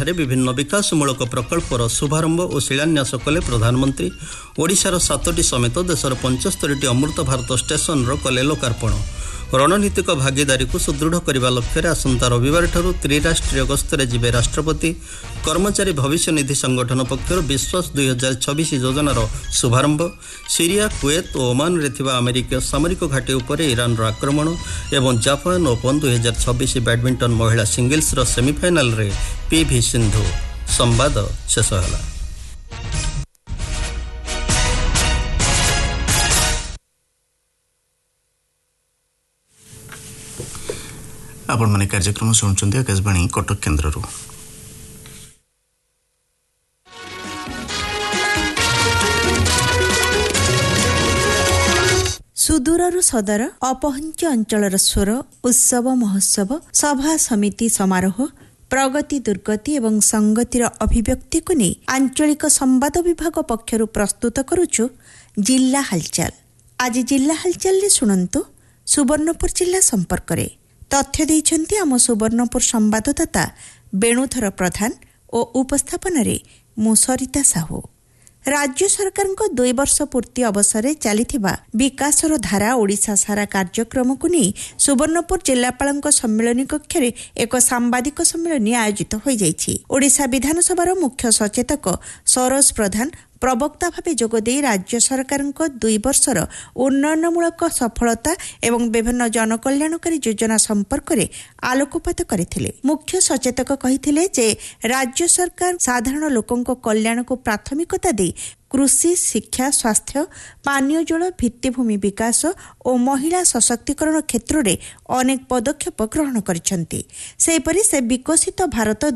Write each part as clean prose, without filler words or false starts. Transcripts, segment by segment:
ठारे विभिन्न विकासमूलक प्रकल्पर शुभारंभ और शिलान्यास कले प्रधानमंत्री। ओडिशार 7टी समेत देशर 75टी अमृत भारत स्टेशन कले लोकार्पण। रणनीतिक भागीदारी को सुदृढ़ करने लक्ष्य आसंता रविवार ठारू त्रिराष्ट्रीय गस्तरे जिबे राष्ट्रपति। कर्मचारी भविष्य निधि संगठन पक्षर विश्वास 2026 योजनार शुभारंभ। सीरिया, कुवेत और ओमान रे थिबा अमेरिका सामरिक घाटी उपर ईरान आक्रमण एवं जापान ओपन 2026 बैडमिंटन महिला सिंगल्स सेमिफाइनाल रे पीवी सिंधु। संवाद शेष होला। आपण माने कार्यक्रम शुणुचंती आकाशवाणी कटक केन्द्ररू। सुदूरରୁ सदर अपहंच अंचलर स्वर उत्सव महोत्सव सभा समिति समारोह प्रगति दुर्गति एवं संगतिर अभिव्यक्ति को नहीं आंचलिक संवाद विभाग पक्षरु प्रस्तुत करुछु जिल्ला हालचाल। आज जिल्ला हालचाल रे सुनंतु सुवर्णपुर जिल्ला संपर्क रे तथ्य देइछन्ति आम सुवर्णपुर संवाददाता बेणुधर प्रधान और उपस्थापन रे मु सरिता साहू। राज्य सरकार 2 वर्ष पूर्ति अवसर चली विकासर धारा ओडिशा सारा कार्यक्रम को नहीं सुवर्णपुर जिलापाल सम्मेलन कक्ष में एक सांबादिक सम्मेलन आयोजित हो जाइछि। ओडिशा विधानसभा मुख्य सचेतक सरोज प्रधान प्रवक्ता भावे जोगदे राज्य सरकार 2 वर्षर उन्नयनमूलक सफलता एवं विभिन्न जनकल्याणकारी योजना संपर्क में आलोकपात करथिले। मुख्य सचेतक कहिथिले जे राज्य सरकार साधारण लोकंक कल्याण को प्राथमिकता दे कृषि, शिक्षा, स्वास्थ्य, पानीय जल, भित्तिभूमि विकास और महिला सशक्तिकरण क्षेत्र में अनेक पदक्षेप ग्रहण करिसेंति। सेपरि से विकसित भारत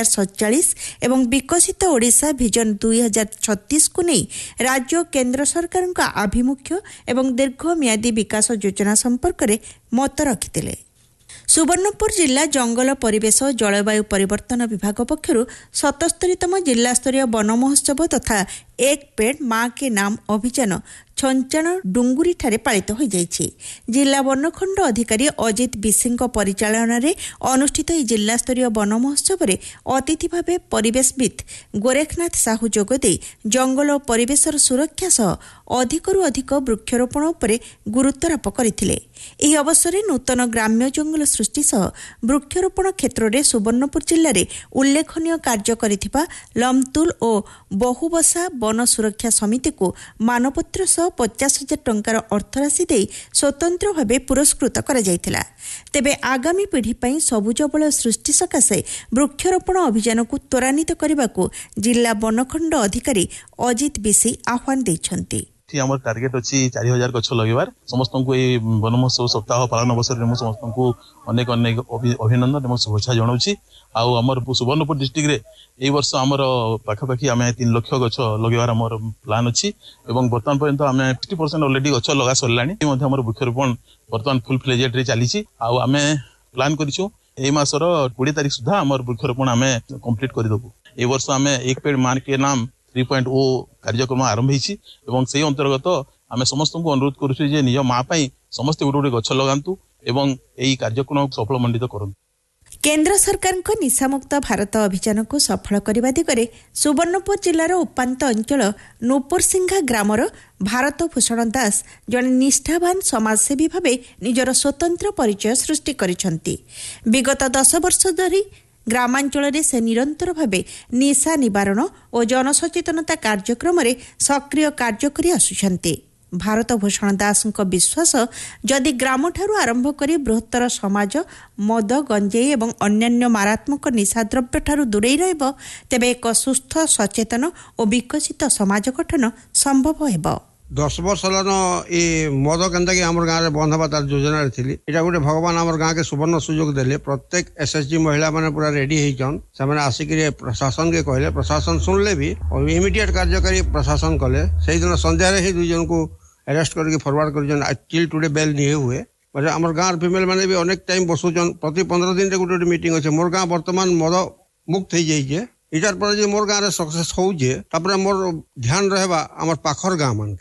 2047 एवं विकसित ओडिशा विजन 2036 को नहीं राज्य केंद्र सरकार आभिमुख्य एवं दीर्घम्यादी विकास योजना संपर्क में मत रखिथिले। सुवर्णपुर जिला जंगल परिवेश जलवायु परिवर्तन विभाग पक्षरु 77तम जिला स्तरीय वन महोत्सव तथा एक पेड़ माँ के नाम अभियान छंचाण डुंगुरी ठारे पालित हो जाइछि। जिला वनखंड अधिकारी अजित बिसिंग परिचालन रे अनुष्ठित ई जिला स्तरीय वन महोत्सव रे अतिथि भावे परिवेशविद गोरेखनाथ साहू जोगदे जंगल और परिवेशर सुरक्षा सह अधिकरु अधिक वृक्षरोपण उपरे गुरुत्वारोप करथिले। ଏହି ଅବସରରେ ନୂତନ ଗ୍ରାମ୍ୟ ଜଙ୍ଗଲ ସୃଷ୍ଟି ସହ ବୃକ୍ଷରୋପଣ କ୍ଷେତ୍ରରେ ସୁବର୍ଣ୍ଣପୁର ଜିଲ୍ଲାରେ ଉଲ୍ଲେଖନୀୟ କାର୍ଯ୍ୟ କରିଥିବା ଲମତୁଲ ଓ ବହୁବସା ବନ ସୁରକ୍ଷା ସମିତିକୁ ମାନପତ୍ର ସହ 50,000 ଟଙ୍କାର ଅର୍ଥରାଶି ଦେଇ ସ୍ୱତନ୍ତ୍ର ଭାବେ ପୁରସ୍କୃତ କରାଯାଇଥିଲା। ତେବେ ଆଗାମୀ ପିଢ଼ି ପାଇଁ ସବୁଜ ବଳୟ ସୃଷ୍ଟି ସକାଶେ ବୃକ୍ଷରୋପଣ ଅଭିଯାନକୁ ତ୍ୱରାନ୍ୱିତ କରିବାକୁ ଜିଲ୍ଲା ବନଖଣ୍ଡ ଅଧିକାରୀ ଅଜିତ ବିସି ଆହ୍ୱାନ ଦେଇଛନ୍ତି। आम टार्गेट अच्छी 4000 गछ लगेबार समस्त को ये वन महोत्सव सप्ताह पालन अवसर में समस्त को अनेक अनेक अभिनंदन और शुभेच्छा जनाऊँगी। आमर सुवर्णपुर डिस्ट्रिक्ट रे ए वर्ष आमर पाखापाखि आम 3 लाख गछ लगेबार आमर प्लान अच्छी एवं बर्तमान पर्यंत आम 50% ऑलरेडी गछ लगा सरलानी। आमर वृक्षरोपण बर्तमान फुल फ्लेजेड रे चली आम प्लान करिछु ए मासर 20 तारिख सुधा आमर वृक्षरोपण आम कंप्लीट करदेबू। ए वर्ष आम एक पेड़ मान के नाम 3.0 कार्यक्रम आरंभ होईछि एवं से अंतर्गत आम समस्त को अनुरोध करूछु जे निज माँ पाई समस्त गोटे गछ लगांतु एवं एई कार्यक्रम सफल मंडित करंतु। केंद्र सरकार निशामुक्त भारत अभियान को सफल करने दिगरे सुवर्णपुर जिलार उपांत अंचल नूपुरसिंघा ग्रामर भारत भूषण दास जन निष्ठावान समाजसेवी भावे निजर स्वतंत्र परिचय सृष्टि करिसंती। विगत 10 वर्ष धरी ग्रामांचल से निरंतर भावे निशा निवारण और जनसचेतनता कार्यक्रम रे सक्रिय कार्य करि आसुछन्ते। भारत भूषण दास विश्वास जदि ग्राम ठारू आरंभ करी बृहत्तर समाज मद गंजेई एवं अन्यान्य मारात्मक निशाद्रव्य ठारू दूरेई रहइबो तेबे एक सुस्थ सचेतन और विकसित समाज गठन संभव हेबो। 10 वर्ष हलन ये मद केन्ता कि आमर गाँव में बंद हवा तार योजना थी इटा गोटे भगवान आमर गाँव के सुवर्ण सुजोग देले। प्रत्येक एसएचजी महिला माने पूरा रेडी होइछन से आसिक प्रशासन के कहले प्रशासन सुनले भी और इमिडिएट कार्यकारी प्रशासन कले से दिन संध्या ही 2 जन को अरेस्ट करके फॉरवर्ड कर टिल टुडे बेल नहीं हुए। मतलब आमर गाँव फीमेल माने भी अनेक टाइम बसुचन प्रति 15 दिन गोटे मीटिंग अच्छे। मोर गाँव बर्तमान मद मुक्त हो जाइए इटार पर मोर गाँव सक्सेस होजे मोर ध्यान रहबा आमर पाखर गाँव मान के।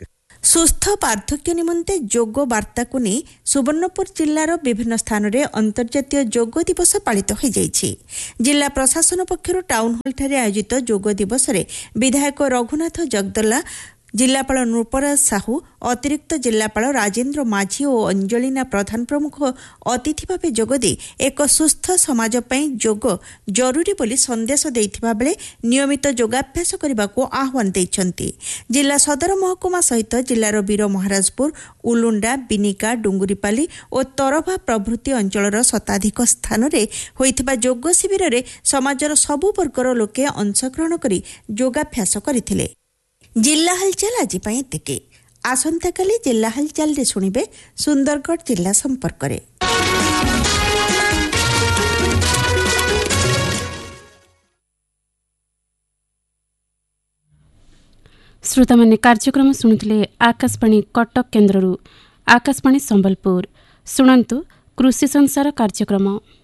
ସୁସ୍ଥ ପାର୍ଥକ୍ୟ ନିମନ୍ତେ ଯୋଗ ବାର୍ତ୍ତାକୁ ନେଇ ସୁବର୍ଣ୍ଣପୁର ଜିଲ୍ଲାର ବିଭିନ୍ନ ସ୍ଥାନରେ ଅନ୍ତର୍ଜାତୀୟ ଯୋଗ ଦିବସ ପାଳିତ ହୋଇଯାଇଛି। ଜିଲ୍ଲା ପ୍ରଶାସନ ପକ୍ଷରୁ ଟାଉନ୍ ହଲ୍ଠାରେ ଆୟୋଜିତ ଯୋଗ ଦିବସରେ ବିଧାୟକ ରଘୁନାଥ ଜଗଦଲା, ଜିଲ୍ଲାପାଳ ନୃପରାଜ ସାହୁ, ଅତିରିକ୍ତ ଜିଲ୍ଲାପାଳ ରାଜେନ୍ଦ୍ର ମାଝୀ ଓ ଅଞ୍ଜଳିନା ପ୍ରଧାନ ପ୍ରମୁଖ ଅତିଥି ଭାବେ ଯୋଗଦେଇ ଏକ ସୁସ୍ଥ ସମାଜ ପାଇଁ ଯୋଗ ଜରୁରୀ ବୋଲି ସନ୍ଦେଶ ଦେଇଥିବା ବେଳେ ନିୟମିତ ଯୋଗାଭ୍ୟାସ କରିବାକୁ ଆହ୍ୱାନ ଦେଇଛନ୍ତି। ଜିଲ୍ଲା ସଦର ମହକୁମା ସହିତ ଜିଲ୍ଲାର ବୀର ମହାରାଜପୁର, ଉଲୁଣ୍ଡା, ବିନିକା, ଡୁଙ୍ଗୁରିପାଲି ଓ ତରଭା ପ୍ରଭୃତି ଅଞ୍ଚଳର ଶତାଧିକ ସ୍ଥାନରେ ହୋଇଥିବା ଯୋଗ ଶିବିରରେ ସମାଜର ସବୁ ବର୍ଗର ଲୋକେ ଅଂଶଗ୍ରହଣ କରି ଯୋଗାଭ୍ୟାସ କରିଥିଲେ। ଜିଲ୍ଲା ହାଲଚାଲ ଆଜି ପାଇଁ ଏତିକି। ଆସନ୍ତାକାଲି ଜିଲ୍ଲା ହାଲଚାଲରେ ଶୁଣିବେ ସୁନ୍ଦରଗଡ଼ ଜିଲ୍ଲା ସମ୍ପର୍କରେ। ଶ୍ରୋତାମାନେ କାର୍ଯ୍ୟକ୍ରମ ଶୁଣୁଥିଲେ ଆକାଶବାଣୀ କଟକ କେନ୍ଦ୍ରରୁ। ଆକାଶବାଣୀ ସମ୍ବଲପୁର। ଶୁଣନ୍ତୁ କୃଷି ସଂସାର କାର୍ଯ୍ୟକ୍ରମ।